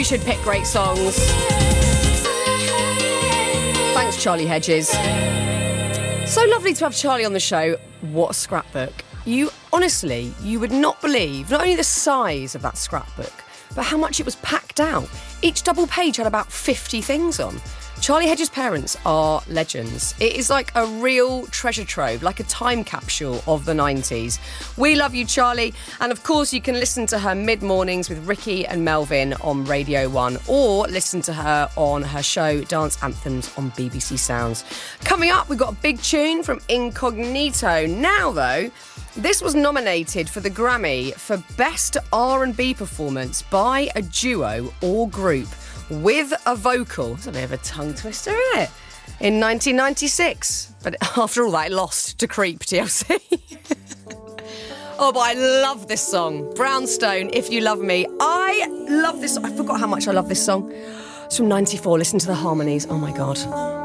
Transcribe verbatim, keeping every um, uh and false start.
you should pick great songs. Thanks, Charlie Hedges. So lovely to have Charlie on the show. What a scrapbook. You, honestly, you would not believe not only the size of that scrapbook, but how much it was packed out. Each double page had about fifty things on. Charlie Hedges' parents are legends. It is like a real treasure trove, like a time capsule of the nineties. We love you, Charlie. And of course, you can listen to her mid-mornings with Ricky and Melvin on Radio one, or listen to her on her show Dance Anthems on B B C Sounds. Coming up, we've got a big tune from Incognito. Now, though, this was nominated for the Grammy for Best R and B Performance by a Duo or Group with a vocal. It's a bit of a tongue twister, isn't it? In nineteen ninety-six. But after all that, it lost to Creep, T L C. Oh, but I love this song. Brownstone, If You Love Me. I love this. I forgot how much I love this song. It's from ninety-four. Listen to the harmonies. Oh, my God.